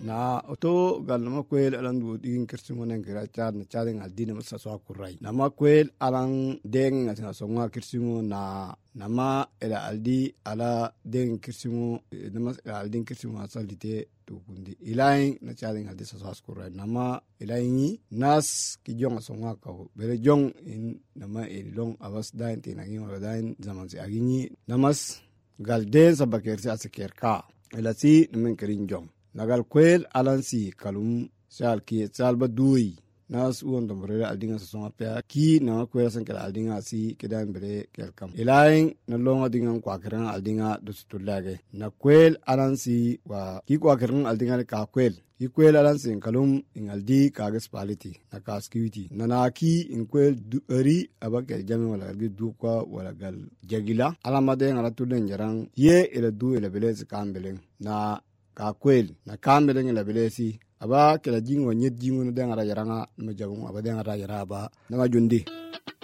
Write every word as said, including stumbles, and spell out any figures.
na oto gal nama kwel alan du digin kirsingo nen kira chad na chading aldina masa so akurai nama kwel alan deng na songa kirsingo na nama ila aldi ala deng kirsingo nama aldin kirsingo asalite tukundi ilain na chading aldi so akurai nama ilaini nas ki jong songa ka bere jong in nama ilong awas dain tinagi wala dain zaman si agini namas gal den sabaker si asekerka elasi nemen kerin jong nagal kwel alansi kalum sal ki salba dui nas uon dombre aldinga songa pe ki na kwel san kala aldinga si kedan bere kelkam ilain na longa dinga kwa keran aldinga dustulage na kwel alansi wa ki kwa keran aldinga ka kwel ki kwel alansi kalum ingaldi ka gaspality na kaskiwiti na na ki in kwel eri abakel jami wala gi du kwa wala gal jagila alamade ngala tulen jarang ye ele du ele belez kambelen na ka kwel na kambelen ele belesi aba kala jingo nyet jingo no dengara yaranga no jagung aba dengara yaraba na jundi